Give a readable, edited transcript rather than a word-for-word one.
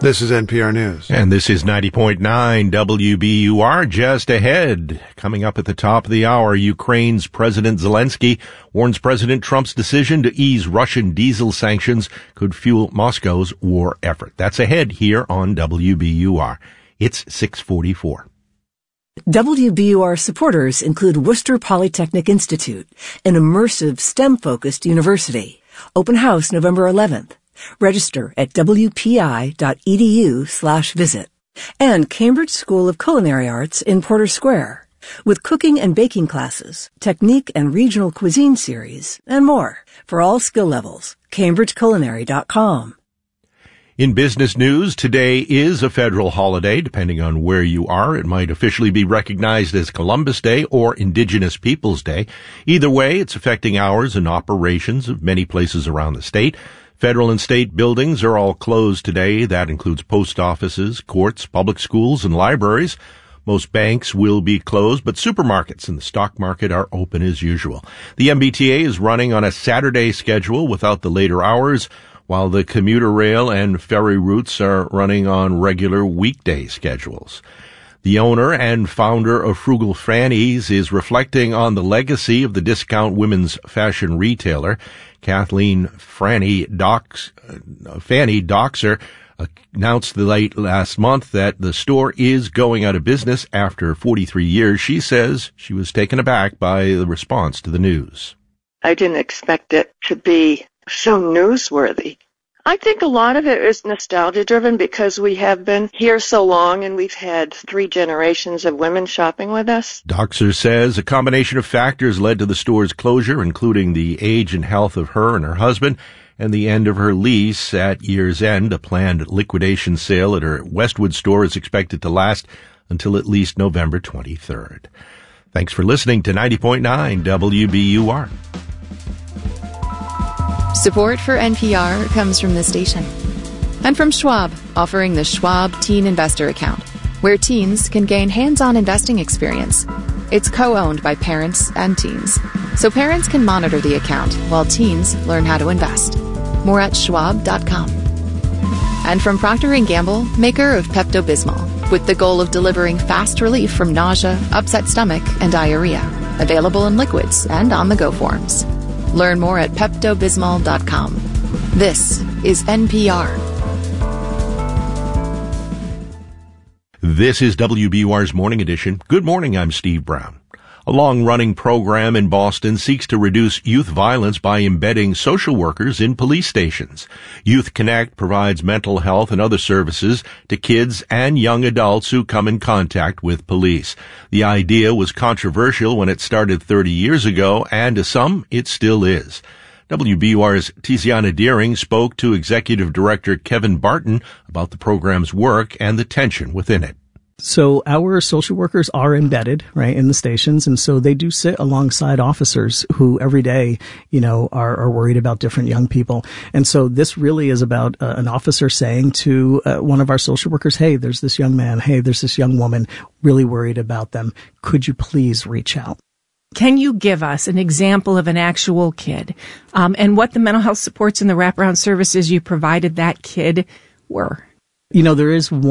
This is NPR News. And this is 90.9 WBUR. Just ahead, coming up at the top of the hour, Ukraine's President Zelensky warns President Trump's decision to ease Russian diesel sanctions could fuel Moscow's war effort. That's ahead here on WBUR. It's 6:44. WBUR supporters include Worcester Polytechnic Institute, an immersive STEM-focused university. Open house November 11th. Register at wpi.edu/visit. And Cambridge School of Culinary Arts in Porter Square, with cooking and baking classes, technique and regional cuisine series, and more. For all skill levels, cambridgeculinary.com. In business news, today is a federal holiday. Depending on where you are, it might officially be recognized as Columbus Day or Indigenous Peoples Day. Either way, it's affecting hours and operations of many places around the state. Federal and state buildings are all closed today. That includes post offices, courts, public schools, and libraries. Most banks will be closed, but supermarkets and the stock market are open as usual. The MBTA is running on a Saturday schedule without the later hours, while the commuter rail and ferry routes are running on regular weekday schedules. The owner and founder of Frugal Fanny's is reflecting on the legacy of the discount women's fashion retailer. Kathleen Fanny Doxer announced late last month that the store is going out of business after 43 years. She says she was taken aback by the response to the news. I didn't expect it to be so newsworthy. I think a lot of it is nostalgia-driven because we have been here so long and we've had 3 generations of women shopping with us. Doxer says a combination of factors led to the store's closure, including the age and health of her and her husband and the end of her lease at year's end. A planned liquidation sale at her Westwood store is expected to last until at least November 23rd. Thanks for listening to 90.9 WBUR. Support for NPR comes from the station and from Schwab, offering the Schwab Teen Investor Account, where teens can gain hands-on investing experience. It's co-owned by parents and teens, so parents can monitor the account while teens learn how to invest. More at schwab.com. And from Procter & Gamble, maker of Pepto-Bismol, with the goal of delivering fast relief from nausea, upset stomach, and diarrhea. Available in liquids and on-the-go forms. Learn more at PeptoBismol.com. This is NPR. This is WBUR's Morning Edition. Good morning, I'm Steve Brown. A long-running program in Boston seeks to reduce youth violence by embedding social workers in police stations. Youth Connect provides mental health and other services to kids and young adults who come in contact with police. The idea was controversial when it started 30 years ago, and to some, it still is. WBUR's Tiziana Deering spoke to Executive Director Kevin Barton about the program's work and the tension within it. So our social workers are embedded, right, in the stations. And so they do sit alongside officers who every day, are worried about different young people. And so this really is about an officer saying to one of our social workers, hey, there's this young man. Hey, there's this young woman, really worried about them. Could you please reach out? Can you give us an example of an actual kid and what the mental health supports and the wraparound services you provided that kid were? There is one